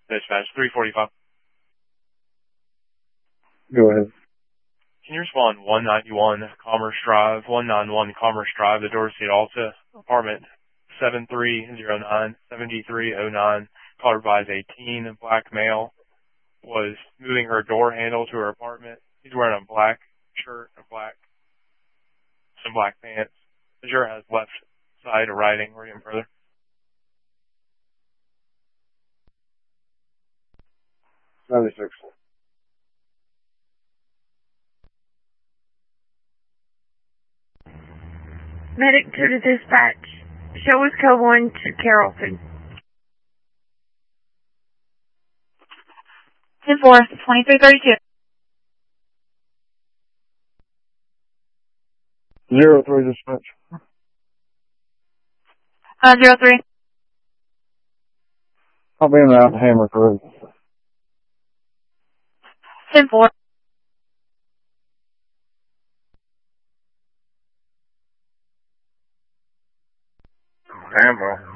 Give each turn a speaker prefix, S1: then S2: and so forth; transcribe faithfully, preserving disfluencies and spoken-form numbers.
S1: Dispatch, three forty-five.
S2: Go ahead.
S1: Can you respond one ninety-one Commerce Drive, one ninety-one Commerce Drive, the Dorsey Alta, apartment seven three zero nine, seven three zero nine, call advised a teen, black male, was moving her door handle to her apartment. He's wearing a black shirt, a black, some black pants. The shirt has left side writing. Reading further.
S2: ninety-six.
S3: Medic to the dispatch. Show us code one to Carrollton.
S4: ten four, twenty-three thirty-two.
S2: Zero three dispatch.
S4: Uh, zero three.
S2: I'll be in the out Hammer Road.
S4: ten four.
S2: Hammer.